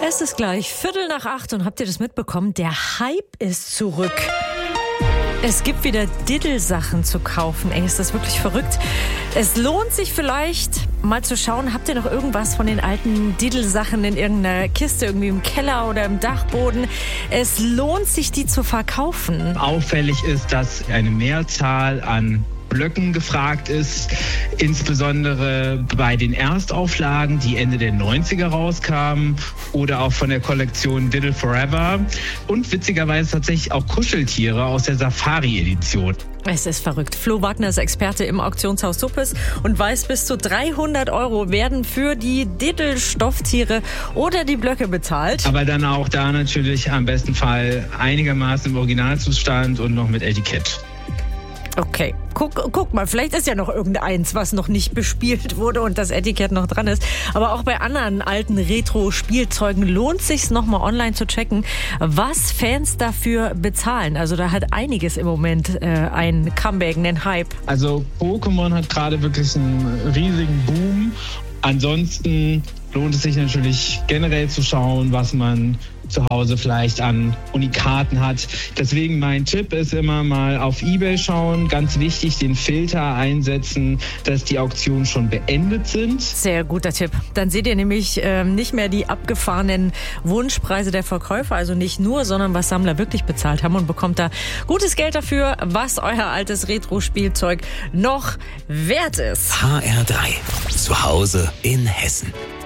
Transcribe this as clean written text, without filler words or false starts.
Es ist gleich 7:45 und habt ihr das mitbekommen? Der Hype ist zurück. Es gibt wieder Diddle-Sachen zu kaufen. Ey, ist das wirklich verrückt? Es lohnt sich vielleicht mal zu schauen, habt ihr noch irgendwas von den alten Diddle-Sachen in irgendeiner Kiste, irgendwie im Keller oder im Dachboden? Es lohnt sich, die zu verkaufen. Auffällig ist, dass eine Mehrzahl an Blöcken gefragt ist, insbesondere bei den Erstauflagen, die Ende der 90er rauskamen oder auch von der Kollektion Diddle Forever und witzigerweise tatsächlich auch Kuscheltiere aus der Safari-Edition. Es ist verrückt. Flo Wagner ist Experte im Auktionshaus Suppes und weiß, bis zu 300 € werden für die Diddle-Stofftiere oder die Blöcke bezahlt. Aber dann auch da natürlich am besten Fall einigermaßen im Originalzustand und noch mit Etikett. Okay, guck mal, vielleicht ist ja noch irgendeins, was noch nicht bespielt wurde und das Etikett noch dran ist. Aber auch bei anderen alten Retro-Spielzeugen lohnt es sich, nochmal online zu checken, was Fans dafür bezahlen. Also da hat einiges im Moment ein Comeback, einen Hype. Also Pokémon hat gerade wirklich einen riesigen Boom. Ansonsten lohnt es sich natürlich generell zu schauen, was man zu Hause vielleicht an Unikaten hat. Deswegen mein Tipp ist immer mal auf eBay schauen. Ganz wichtig, den Filter einsetzen, dass die Auktionen schon beendet sind. Sehr guter Tipp. Dann seht ihr nämlich nicht mehr die abgefahrenen Wunschpreise der Verkäufer, also nicht nur, sondern was Sammler wirklich bezahlt haben und bekommt da gutes Geld dafür, was euer altes Retro-Spielzeug noch wert ist. HR3. Zu Hause in Hessen.